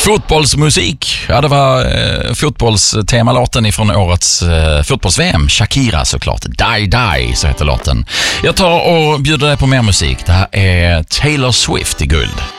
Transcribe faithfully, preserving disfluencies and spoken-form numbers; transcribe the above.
Fotbollsmusik. Ja, det var eh, fotbollstemalåten ifrån årets eh, fotbolls-V M. Shakira såklart. Die Die, så heter låten. Jag tar och bjuder dig på mer musik. Det här är Taylor Swift i guld.